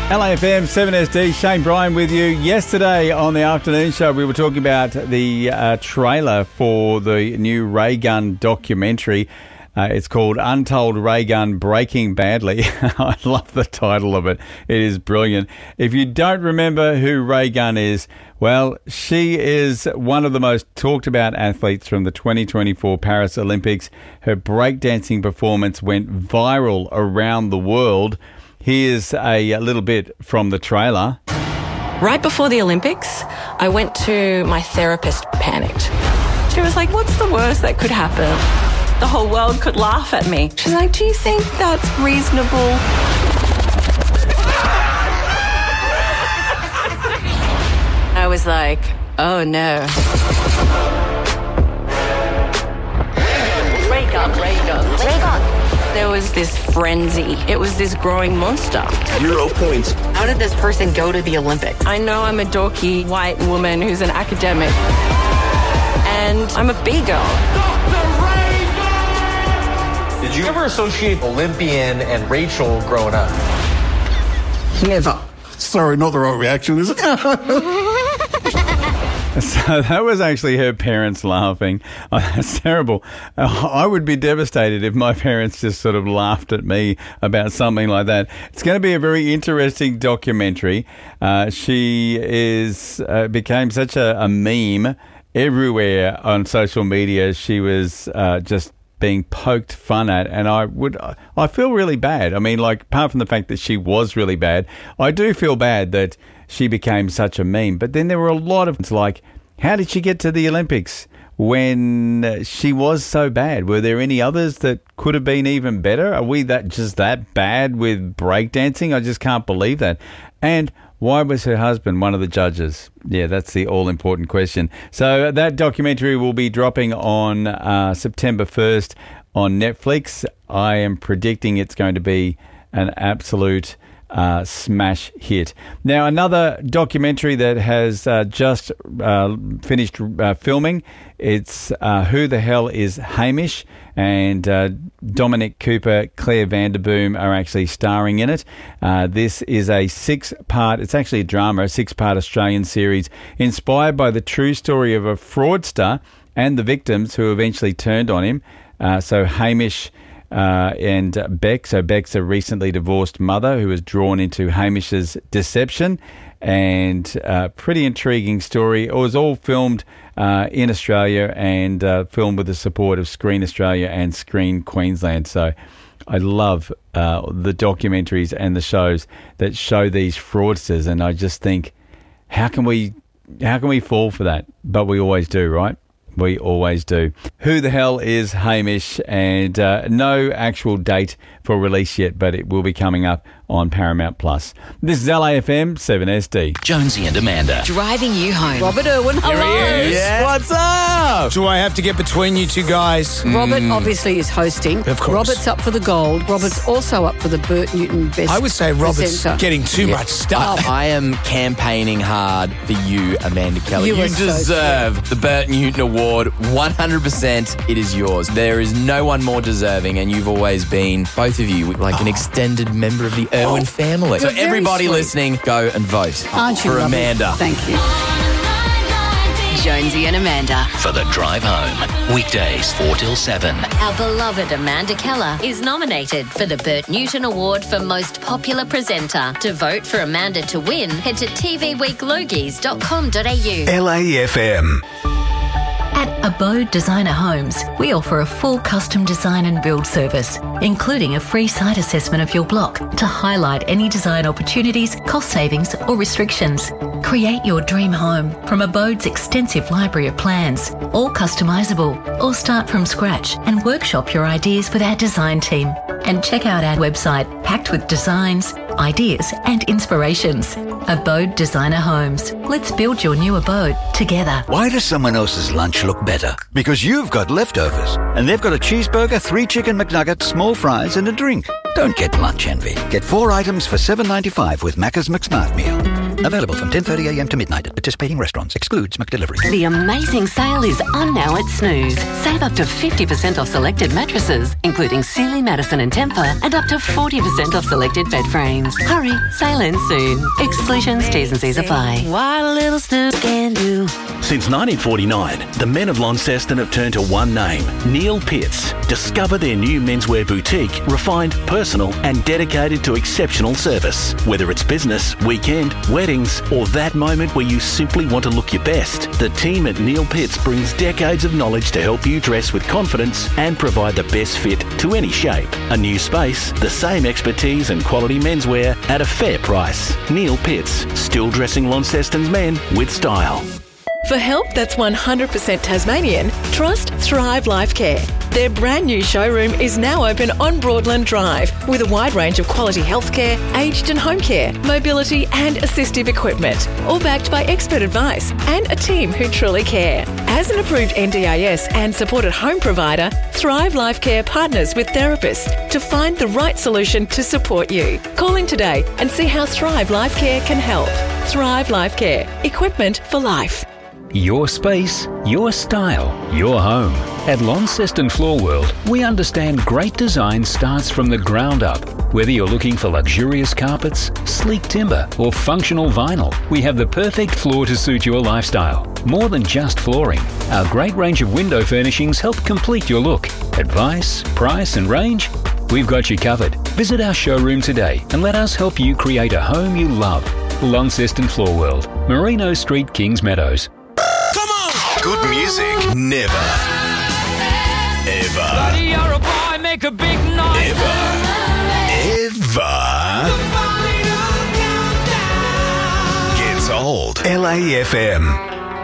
LAFM 7SD, Shane Bryan with you. Yesterday on the afternoon show, we were talking about the trailer for the new Ray Gun documentary. It's called Untold Ray Gun Breaking Badly. I love the title of it. It is brilliant. If you don't remember who Ray Gun is, well, she is one of the most talked about athletes from the 2024 Paris Olympics. Her breakdancing performance went viral around the world. Here's a little bit from the trailer. Right before the Olympics, I went to my therapist, panicked. She was like, what's the worst that could happen? The whole world could laugh at me. She's like, do you think that's reasonable? I was like, oh no. Ray gun, Ray gun, Ray gun. There was this frenzy. It was this growing monster. 0 points. How did this person go to the Olympics? I know I'm a dorky white woman who's an academic. And I'm a B-girl. Did you ever associate Olympian and Rachel growing up? Never. Sorry, not the right reaction, is it? So that was actually her parents laughing. Oh, that's terrible. I would be devastated if my parents just sort of laughed at me about something like that. It's going to be a very interesting documentary. She became such a meme everywhere on social media. She was just being poked fun at, and I feel really bad. I mean, like, apart from the fact that she was really bad, I do feel bad that she became such a meme. But then there were a lot of, it's like, how did she get to the Olympics when she was so bad? Were there any others that could have been even better? Are we just that bad with breakdancing? I just can't believe that. And why was her husband one of the judges? Yeah, that's the all-important question. So that documentary will be dropping on September 1st on Netflix. I am predicting it's going to be an absolute smash hit. Now, another documentary that has just finished filming, it's Who the Hell is Hamish? And Dominic Cooper, Claire Vanderboom are actually starring in it. This is a 6-part, it's actually a drama, a 6-part Australian series inspired by the true story of a fraudster and the victims who eventually turned on him. So Hamish and Beck. So Beck's a recently divorced mother who was drawn into Hamish's deception, and pretty intriguing story. It was all filmed in Australia and filmed with the support of Screen Australia and Screen Queensland. So I love the documentaries and the shows that show these fraudsters, and I just think, how can we fall for that? But we always do, right? We always do. Who the Hell is Hamish? And no actual date for release yet, but it will be coming up on Paramount Plus. This is LAFM 7SD. Jonesy and Amanda. Driving you home. Robert Irwin, hello. Here he is. Yeah. What's up? Do I have to get between you two guys? Robert obviously is hosting. Of course. Robert's up for the gold. Robert's also up for the Bert Newton Best I would say Robert's Presenter. getting too much stuff. I am campaigning hard for you, Amanda Keller. You You are so deserve the Bert Newton Award. 100% it is yours. There is no one more deserving, and you've always been, both of you, like an extended member of the Irwin family. So You're very everybody sweet. listening, go and vote Aren't you for lovely? Amanda. Thank you. Jonesy and Amanda. For the drive home, weekdays 4 till 7. Our beloved Amanda Keller is nominated for the Bert Newton Award for Most Popular Presenter. To vote for Amanda to win, head to tvweeklogies.com.au. LAFM. At Abode Designer Homes, we offer a full custom design and build service, including a free site assessment of your block to highlight any design opportunities, cost savings or restrictions. Create your dream home from Abode's extensive library of plans, all customisable, or start from scratch and workshop your ideas with our design team. And check out our website packed with designs, ideas and inspirations. Abode Designer Homes. Let's build your new abode together. Why does someone else's lunch look better? Because you've got leftovers. And they've got a cheeseburger, 3 chicken McNuggets, small fries and a drink. Don't get lunch envy. Get 4 items for $7.95 with Macca's McSmart Meal. Available from 10:30am to midnight at participating restaurants. Excludes McDelivery. The amazing sale is on now at Snooze. Save up to 50% off selected mattresses, including Sealy, Madison and Tempur, and up to 40% off selected bed frames. Snooze. Hurry, sail in soon. Exclusions, T's and C's apply. What a little snooze can do. Since 1949, the men of Launceston have turned to one name, Neil Pitts. Discover their new menswear boutique, refined, personal and dedicated to exceptional service. Whether it's business, weekend, weddings or that moment where you simply want to look your best, the team at Neil Pitts brings decades of knowledge to help you dress with confidence and provide the best fit to any shape. A new space, the same expertise and quality menswear at a fair price. Neil Pitts, still dressing Launceston's men with style. For help that's 100% Tasmanian, trust Thrive Life Care. Their brand new showroom is now open on Broadland Drive with a wide range of quality healthcare, aged and home care, mobility and assistive equipment, all backed by expert advice and a team who truly care. As an approved NDIS and supported home provider, Thrive Life Care partners with therapists to find the right solution to support you. Call in today and see how Thrive Life Care can help. Thrive Life Care. Equipment for life. Your space, your style, your home. At Launceston Floor World, we understand great design starts from the ground up. Whether you're looking for luxurious carpets, sleek timber, or functional vinyl, we have the perfect floor to suit your lifestyle. More than just flooring, our great range of window furnishings help complete your look. Advice, price, and range? We've got you covered. Visit our showroom today and let us help you create a home you love. Launceston Floor World, Merino Street, Kings Meadows. Good music never, ever, Buddy, you're a boy, make a big noise. ever gets old. LAFM.